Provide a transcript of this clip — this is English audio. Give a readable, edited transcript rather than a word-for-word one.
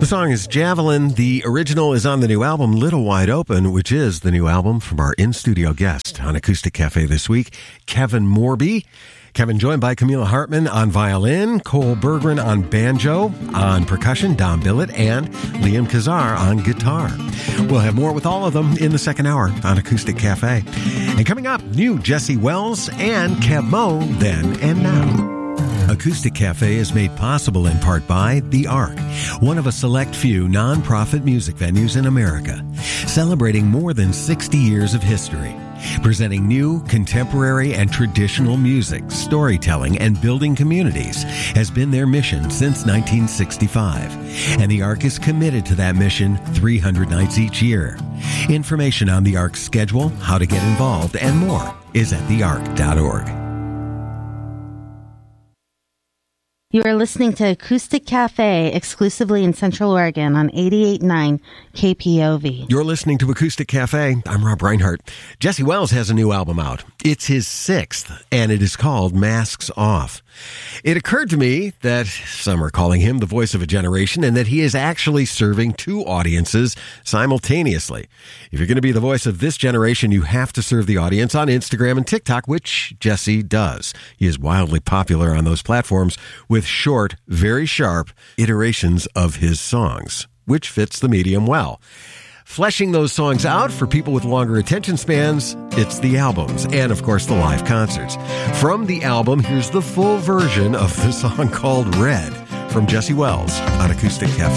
song is Javelin. The original is on the new album, Little Wide Open, which is the new album from our in-studio guest on Acoustic Cafe this week, Kevin Morby. Kevin joined by Camilla Hartman on violin, Cole Berggren on banjo, on percussion, Don Billett, and Liam Kazar on guitar. We'll have more with all of them in the second hour on Acoustic Cafe. And coming up, new Jesse Wells and Kev Moe, Then and Now. Acoustic Cafe is made possible in part by The Ark, one of a select few non-profit music venues in America, celebrating more than 60 years of history. Presenting new, contemporary, and traditional music, storytelling, and building communities has been their mission since 1965. And the Ark is committed to that mission 300 nights each year. Information on the Ark's schedule, how to get involved, and more is at theark.org. You are listening to Acoustic Cafe exclusively in Central Oregon on 88.9 KPOV. You're listening to Acoustic Cafe. I'm Rob Reinhardt. Jesse Wells has a new album out. It's his 6th, and it is called Masks Off. It occurred to me that some are calling him the voice of a generation and that he is actually serving two audiences simultaneously. If you're going to be the voice of this generation, you have to serve the audience on Instagram and TikTok, which Jesse does. He is wildly popular on those platforms with short, very sharp iterations of his songs, which fits the medium well. Fleshing those songs out for people with longer attention spans, it's the albums and, of course, the live concerts. From the album, here's the full version of the song called Red from Jesse Wells on Acoustic Cafe.